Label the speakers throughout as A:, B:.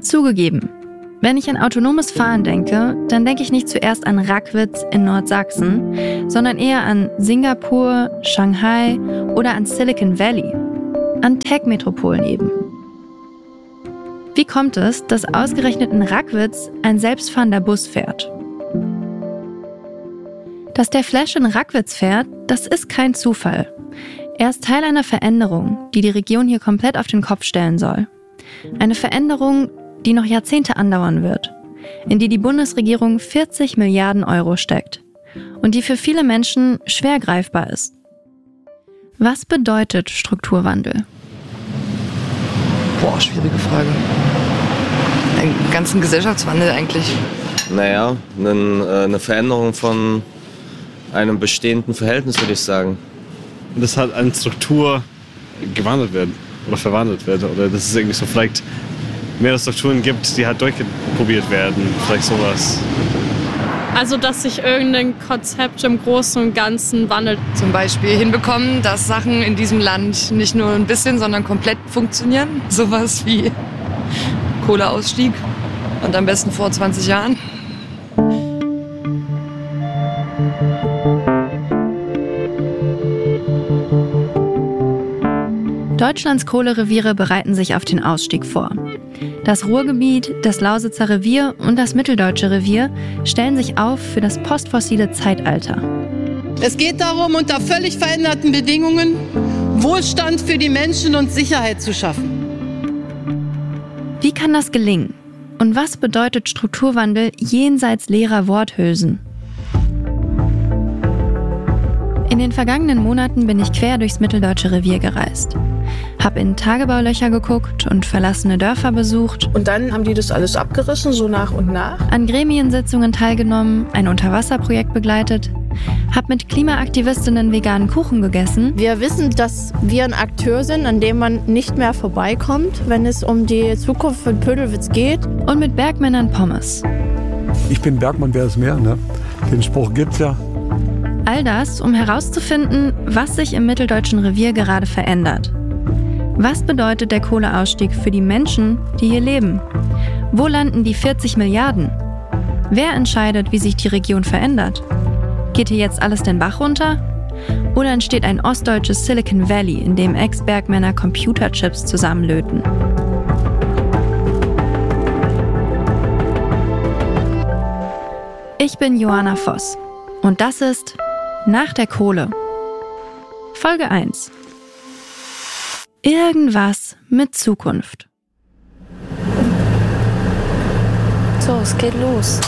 A: Zugegeben, wenn ich an autonomes Fahren denke, dann denke ich nicht zuerst an Rackwitz in Nordsachsen, sondern eher an Singapur, Shanghai oder an Silicon Valley, an Tech-Metropolen eben. Wie kommt es, dass ausgerechnet in Rackwitz ein selbstfahrender Bus fährt? Dass der Flash in Rackwitz fährt, das ist kein Zufall. Er ist Teil einer Veränderung, die die Region hier komplett auf den Kopf stellen soll. Eine Veränderung, die noch Jahrzehnte andauern wird, in die die Bundesregierung 40 Milliarden Euro steckt und die für viele Menschen schwer greifbar ist. Was bedeutet Strukturwandel?
B: Boah, schwierige Frage. Einen ganzen Gesellschaftswandel eigentlich.
C: Naja, eine Veränderung von einem bestehenden Verhältnis, würde ich sagen.
D: Dass halt eine Struktur gewandelt wird oder verwandelt wird. Oder dass es irgendwie so vielleicht mehrere Strukturen gibt, die halt durchprobiert werden. Vielleicht sowas.
E: Also, dass sich irgendein Konzept im Großen und Ganzen wandelt.
B: Zum Beispiel hinbekommen, dass Sachen in diesem Land nicht nur ein bisschen, sondern komplett funktionieren. Sowas wie Kohleausstieg und am besten vor 20 Jahren.
A: Deutschlands Kohlereviere bereiten sich auf den Ausstieg vor. Das Ruhrgebiet, das Lausitzer Revier und das Mitteldeutsche Revier stellen sich auf für das postfossile Zeitalter.
F: Es geht darum, unter völlig veränderten Bedingungen Wohlstand für die Menschen und Sicherheit zu schaffen.
A: Wie kann das gelingen? Und was bedeutet Strukturwandel jenseits leerer Worthülsen? In den vergangenen Monaten bin ich quer durchs Mitteldeutsche Revier gereist. Hab in Tagebaulöcher geguckt und verlassene Dörfer besucht.
G: Und dann haben die das alles abgerissen, so nach und nach.
A: An Gremiensitzungen teilgenommen, ein Unterwasserprojekt begleitet. Hab mit Klimaaktivistinnen veganen Kuchen gegessen.
G: Wir wissen, dass wir ein Akteur sind, an dem man nicht mehr vorbeikommt, wenn es um die Zukunft von Pödelwitz geht.
A: Und mit Bergmännern Pommes.
H: Ich bin Bergmann, wer ist mehr, ne? Den Spruch gibt's ja.
A: All das, um herauszufinden, was sich im Mitteldeutschen Revier gerade verändert. Was bedeutet der Kohleausstieg für die Menschen, die hier leben? Wo landen die 40 Milliarden? Wer entscheidet, wie sich die Region verändert? Geht hier jetzt alles den Bach runter? Oder entsteht ein ostdeutsches Silicon Valley, in dem Ex-Bergmänner Computerchips zusammenlöten? Ich bin Johanna Voss und das ist Nach der Kohle. Folge 1. Irgendwas mit Zukunft.
G: So, es geht los.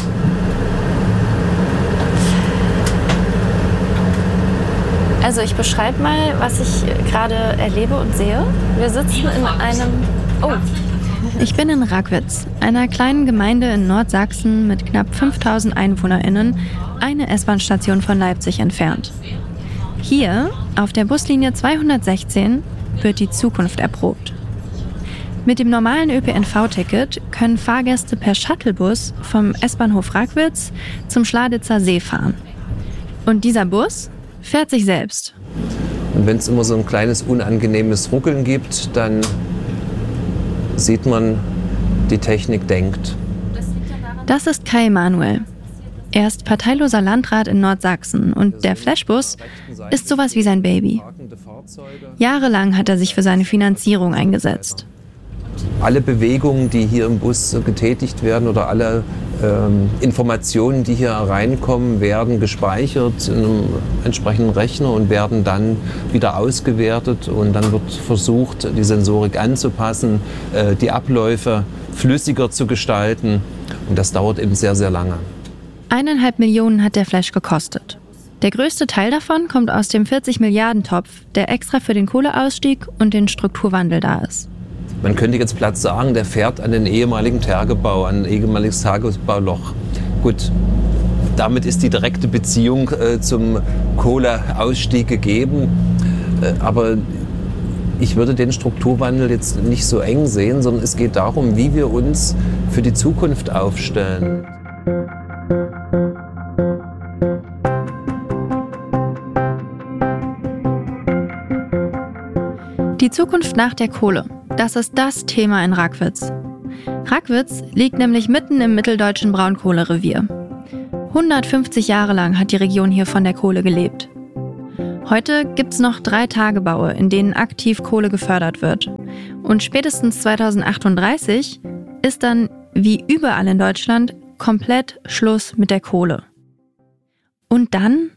G: Also ich beschreibe mal, was ich gerade erlebe und sehe. Wir sitzen in einem... Oh.
A: Ich bin in Rackwitz, einer kleinen Gemeinde in Nordsachsen mit knapp 5000 EinwohnerInnen, eine S-Bahn-Station von Leipzig entfernt. Hier, auf der Buslinie 216, wird die Zukunft erprobt. Mit dem normalen ÖPNV-Ticket können Fahrgäste per Shuttlebus vom S-Bahnhof Rackwitz zum Schladitzer See fahren. Und dieser Bus fährt sich selbst.
I: Und wenn es immer so ein kleines unangenehmes Ruckeln gibt, dann sieht man, die Technik denkt.
A: Das ist Kai Emanuel. Er ist parteiloser Landrat in Nordsachsen und der Flashbus ist sowas wie sein Baby. Jahrelang hat er sich für seine Finanzierung eingesetzt.
I: Alle Bewegungen, die hier im Bus getätigt werden oder alle Informationen, die hier reinkommen, werden gespeichert in einem entsprechenden Rechner und werden dann wieder ausgewertet und dann wird versucht, die Sensorik anzupassen, die Abläufe flüssiger zu gestalten und das dauert eben sehr, sehr lange.
A: 1,5 Millionen hat der Flash gekostet. Der größte Teil davon kommt aus dem 40-Milliarden-Topf, der extra für den Kohleausstieg und den Strukturwandel da ist.
I: Man könnte jetzt platt sagen, der fährt an den ehemaligen Tagebau, an ein ehemaliges Tagebauloch. Gut, damit ist die direkte Beziehung zum Kohleausstieg gegeben. Aber ich würde den Strukturwandel jetzt nicht so eng sehen, sondern es geht darum, wie wir uns für die Zukunft aufstellen.
A: Die Zukunft nach der Kohle, das ist das Thema in Rackwitz. Rackwitz liegt nämlich mitten im mitteldeutschen Braunkohlerevier. 150 Jahre lang hat die Region hier von der Kohle gelebt. Heute gibt's noch 3 Tagebaue, in denen aktiv Kohle gefördert wird. Und spätestens 2038 ist dann, wie überall in Deutschland, komplett Schluss mit der Kohle. Und dann?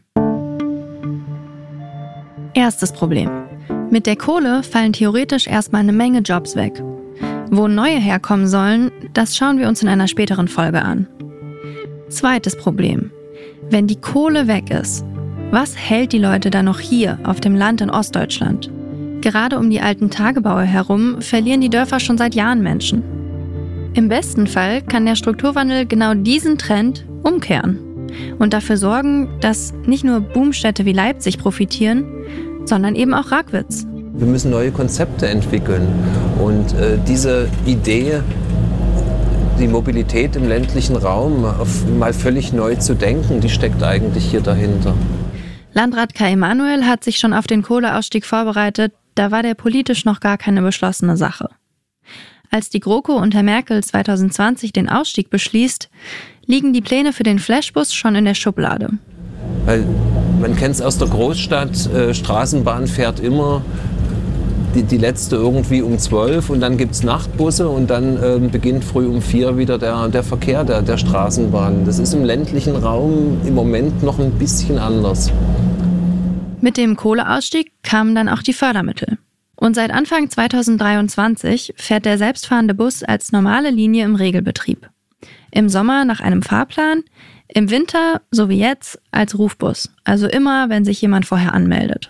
A: Erstes Problem. Mit der Kohle fallen theoretisch erstmal eine Menge Jobs weg. Wo neue herkommen sollen, das schauen wir uns in einer späteren Folge an. Zweites Problem. Wenn die Kohle weg ist, was hält die Leute dann noch hier auf dem Land in Ostdeutschland? Gerade um die alten Tagebaue herum verlieren die Dörfer schon seit Jahren Menschen. Im besten Fall kann der Strukturwandel genau diesen Trend umkehren und dafür sorgen, dass nicht nur Boomstädte wie Leipzig profitieren, sondern eben auch Rackwitz.
I: Wir müssen neue Konzepte entwickeln und diese Idee, die Mobilität im ländlichen Raum mal völlig neu zu denken, die steckt eigentlich hier dahinter.
A: Landrat Kai Emanuel hat sich schon auf den Kohleausstieg vorbereitet, da war der politisch noch gar keine beschlossene Sache. Als die GroKo unter Merkel 2020 den Ausstieg beschließt, liegen die Pläne für den Flashbus schon in der Schublade.
I: Weil man kennt es aus der Großstadt, Straßenbahn fährt immer die letzte irgendwie um 12 und dann gibt es Nachtbusse und dann beginnt früh um 4 wieder der Verkehr der Straßenbahn. Das ist im ländlichen Raum im Moment noch ein bisschen anders.
A: Mit dem Kohleausstieg kamen dann auch die Fördermittel. Und seit Anfang 2023 fährt der selbstfahrende Bus als normale Linie im Regelbetrieb. Im Sommer nach einem Fahrplan, im Winter, so wie jetzt, als Rufbus. Also immer, wenn sich jemand vorher anmeldet.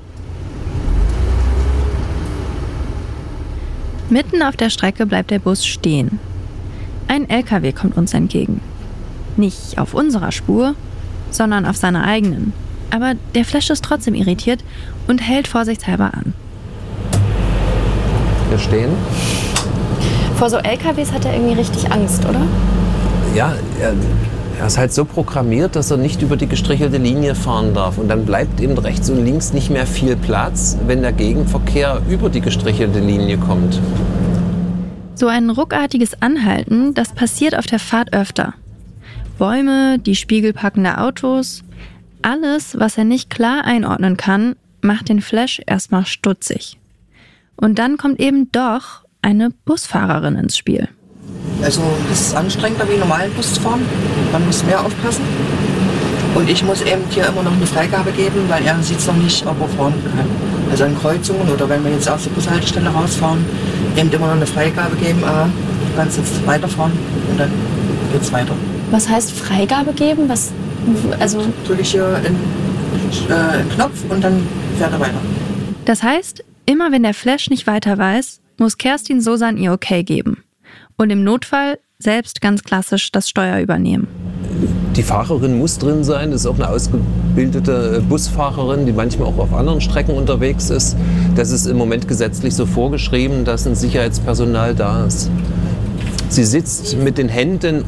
A: Mitten auf der Strecke bleibt der Bus stehen. Ein LKW kommt uns entgegen. Nicht auf unserer Spur, sondern auf seiner eigenen. Aber der Flash ist trotzdem irritiert und hält vorsichtshalber an.
I: Wir stehen.
G: Vor so LKWs hat er irgendwie richtig Angst, oder?
I: Ja, er ist halt so programmiert, dass er nicht über die gestrichelte Linie fahren darf. Und dann bleibt eben rechts und links nicht mehr viel Platz, wenn der Gegenverkehr über die gestrichelte Linie kommt.
A: So ein ruckartiges Anhalten, das passiert auf der Fahrt öfter. Bäume, die Spiegel packende Autos, alles, was er nicht klar einordnen kann, macht den Flash erstmal stutzig. Und dann kommt eben doch eine Busfahrerin ins Spiel.
J: Also es ist anstrengender wie normalen Bus zu fahren. Man muss mehr aufpassen. Und ich muss eben hier immer noch eine Freigabe geben, weil er sieht es noch nicht, ob er fahren kann. Also an Kreuzungen oder wenn wir jetzt aus der Bushaltestelle rausfahren, eben immer noch eine Freigabe geben. Du kannst jetzt weiterfahren und dann geht's weiter.
G: Was heißt Freigabe geben? Also
J: drücke ich hier einen Knopf und dann fährt er weiter.
A: Das heißt, immer wenn der Flash nicht weiter weiß, muss Kerstin Sosan ihr Okay geben. Und im Notfall selbst ganz klassisch das Steuer übernehmen.
I: Die Fahrerin muss drin sein, das ist auch eine ausgebildete Busfahrerin, die manchmal auch auf anderen Strecken unterwegs ist. Das ist im Moment gesetzlich so vorgeschrieben, dass ein Sicherheitspersonal da ist. Sie sitzt mit den Händen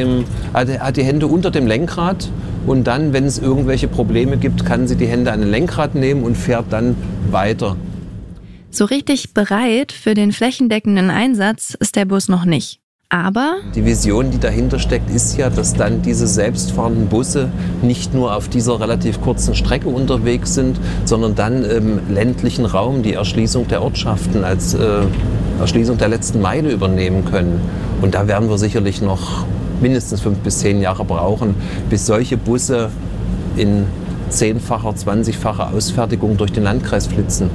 I: hat die Hände unter dem Lenkrad und dann, wenn es irgendwelche Probleme gibt, kann sie die Hände an den Lenkrad nehmen und fährt dann weiter.
A: So richtig bereit für den flächendeckenden Einsatz ist der Bus noch nicht. Aber
I: die Vision, die dahinter steckt, ist ja, dass dann diese selbstfahrenden Busse nicht nur auf dieser relativ kurzen Strecke unterwegs sind, sondern dann im ländlichen Raum die Erschließung der Ortschaften als Erschließung der letzten Meile übernehmen können. Und da werden wir sicherlich noch mindestens 5 bis 10 Jahre brauchen, bis solche Busse in 10-facher, 20-facher Ausfertigung durch den Landkreis flitzen.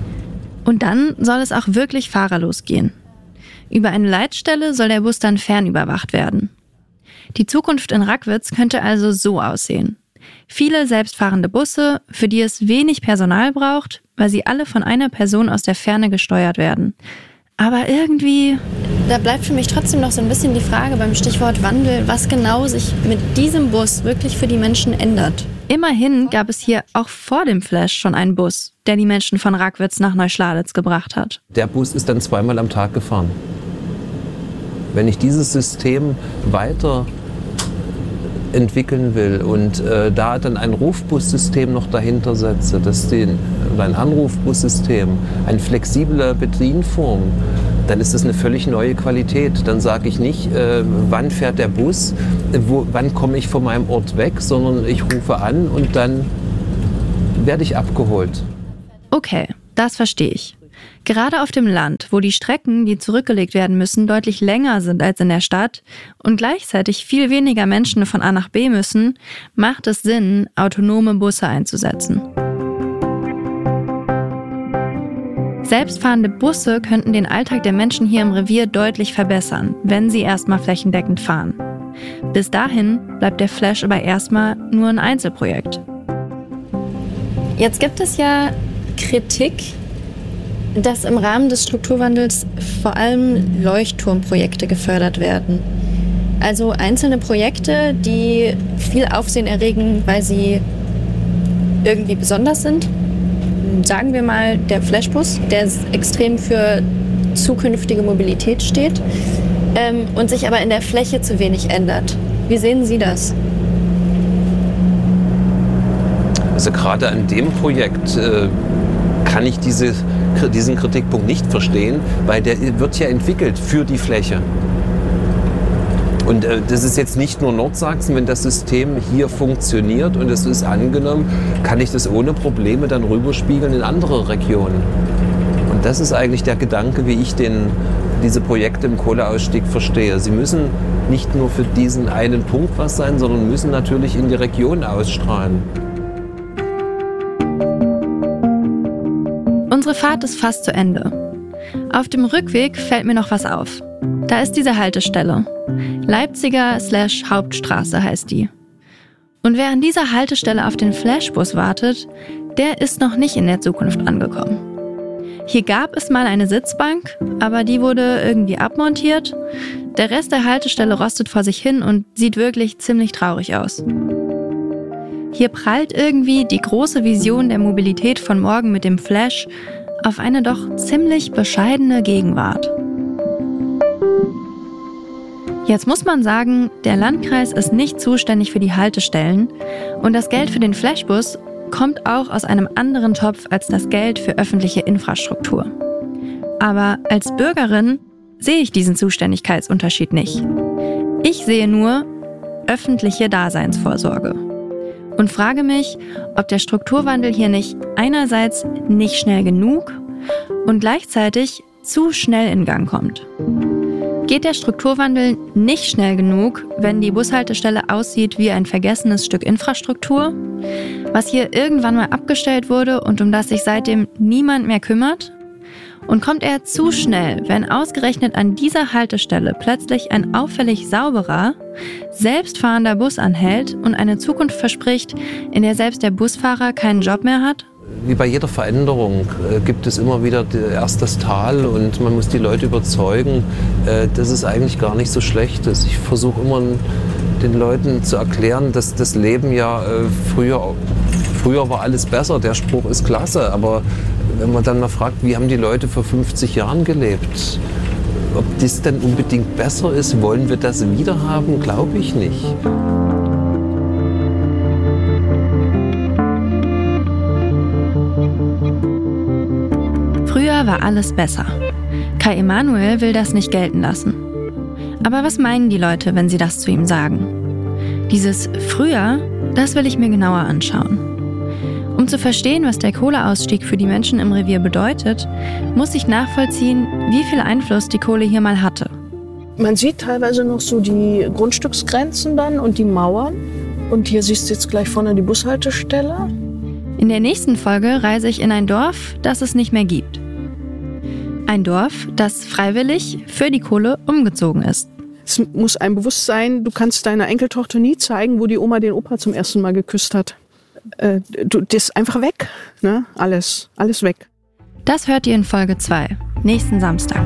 A: Und dann soll es auch wirklich fahrerlos gehen. Über eine Leitstelle soll der Bus dann fernüberwacht werden. Die Zukunft in Rackwitz könnte also so aussehen. Viele selbstfahrende Busse, für die es wenig Personal braucht, weil sie alle von einer Person aus der Ferne gesteuert werden. Aber irgendwie...
G: Da bleibt für mich trotzdem noch so ein bisschen die Frage beim Stichwort Wandel, was genau sich mit diesem Bus wirklich für die Menschen ändert.
A: Immerhin gab es hier auch vor dem Flash schon einen Bus, der die Menschen von Rackwitz nach Neuschladitz gebracht hat.
I: Der Bus ist dann 2-mal am Tag gefahren. Wenn ich dieses System weiter entwickeln will und da dann ein Rufbussystem noch dahinter setze, ein Anrufbussystem, eine flexible Bedienform, dann ist das eine völlig neue Qualität. Dann sage ich nicht, wann fährt der Bus, wann komme ich von meinem Ort weg, sondern ich rufe an und dann werde ich abgeholt.
A: Okay, das verstehe ich. Gerade auf dem Land, wo die Strecken, die zurückgelegt werden müssen, deutlich länger sind als in der Stadt und gleichzeitig viel weniger Menschen von A nach B müssen, macht es Sinn, autonome Busse einzusetzen. Selbstfahrende Busse könnten den Alltag der Menschen hier im Revier deutlich verbessern, wenn sie erstmal flächendeckend fahren. Bis dahin bleibt der Flash aber erstmal nur ein Einzelprojekt.
G: Jetzt gibt es ja Kritik, dass im Rahmen des Strukturwandels vor allem Leuchtturmprojekte gefördert werden. Also einzelne Projekte, die viel Aufsehen erregen, weil sie irgendwie besonders sind. Sagen wir mal der Flashbus, der extrem für zukünftige Mobilität steht und sich aber in der Fläche zu wenig ändert. Wie sehen Sie das?
I: Also gerade an dem Projekt kann ich diesen Kritikpunkt nicht verstehen, weil der wird ja entwickelt für die Fläche. Und das ist jetzt nicht nur Nordsachsen, wenn das System hier funktioniert und es ist angenommen, kann ich das ohne Probleme dann rüberspiegeln in andere Regionen. Und das ist eigentlich der Gedanke, wie ich diese Projekte im Kohleausstieg verstehe. Sie müssen nicht nur für diesen einen Punkt was sein, sondern müssen natürlich in die Region ausstrahlen.
A: Unsere Fahrt ist fast zu Ende. Auf dem Rückweg fällt mir noch was auf. Da ist diese Haltestelle. Leipziger/Hauptstraße heißt die. Und wer an dieser Haltestelle auf den Flashbus wartet, der ist noch nicht in der Zukunft angekommen. Hier gab es mal eine Sitzbank, aber die wurde irgendwie abmontiert. Der Rest der Haltestelle rostet vor sich hin und sieht wirklich ziemlich traurig aus. Hier prallt irgendwie die große Vision der Mobilität von morgen mit dem Flash auf eine doch ziemlich bescheidene Gegenwart. Jetzt muss man sagen, der Landkreis ist nicht zuständig für die Haltestellen und das Geld für den Flashbus kommt auch aus einem anderen Topf als das Geld für öffentliche Infrastruktur. Aber als Bürgerin sehe ich diesen Zuständigkeitsunterschied nicht. Ich sehe nur öffentliche Daseinsvorsorge und frage mich, ob der Strukturwandel hier nicht einerseits nicht schnell genug und gleichzeitig zu schnell in Gang kommt. Geht der Strukturwandel nicht schnell genug, wenn die Bushaltestelle aussieht wie ein vergessenes Stück Infrastruktur, was hier irgendwann mal abgestellt wurde und um das sich seitdem niemand mehr kümmert? Und kommt er zu schnell, wenn ausgerechnet an dieser Haltestelle plötzlich ein auffällig sauberer, selbstfahrender Bus anhält und eine Zukunft verspricht, in der selbst der Busfahrer keinen Job mehr hat?
I: Wie bei jeder Veränderung gibt es immer wieder erst das Tal und man muss die Leute überzeugen, dass es eigentlich gar nicht so schlecht ist. Ich versuche immer den Leuten zu erklären, dass das Leben ja früher war alles besser, der Spruch ist klasse, aber wenn man dann mal fragt, wie haben die Leute vor 50 Jahren gelebt, ob das dann unbedingt besser ist, wollen wir das wieder haben, glaube ich nicht.
A: Früher war alles besser. Kai Emanuel will das nicht gelten lassen. Aber was meinen die Leute, wenn sie das zu ihm sagen? Dieses Früher, das will ich mir genauer anschauen. Um zu verstehen, was der Kohleausstieg für die Menschen im Revier bedeutet, muss ich nachvollziehen, wie viel Einfluss die Kohle hier mal hatte.
K: Man sieht teilweise noch so die Grundstücksgrenzen dann und die Mauern. Und hier siehst du jetzt gleich vorne die Bushaltestelle.
A: In der nächsten Folge reise ich in ein Dorf, das es nicht mehr gibt. Ein Dorf, das freiwillig für die Kohle umgezogen ist.
K: Es muss einem bewusst sein, du kannst deiner Enkeltochter nie zeigen, wo die Oma den Opa zum ersten Mal geküsst hat. Das ist einfach weg, ne? Alles weg.
A: Das hört ihr in Folge 2, nächsten Samstag.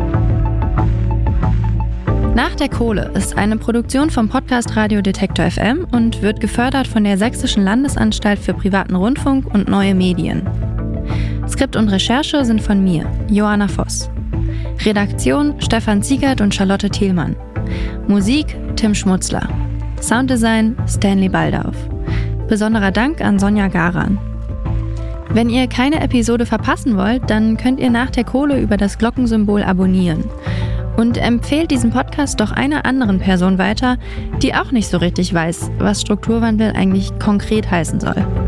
A: Nach der Kohle ist eine Produktion vom Podcast Radio Detektor FM und wird gefördert von der Sächsischen Landesanstalt für privaten Rundfunk und neue Medien. Skript und Recherche sind von mir, Joanna Voss. Redaktion Stefan Ziegert und Charlotte Thielmann. Musik Tim Schmutzler. Sounddesign Stanley Baldauf. Besonderer Dank an Sonja Garan. Wenn ihr keine Episode verpassen wollt, dann könnt ihr nach der Kohle über das Glockensymbol abonnieren. Und empfehlt diesen Podcast doch einer anderen Person weiter, die auch nicht so richtig weiß, was Strukturwandel eigentlich konkret heißen soll.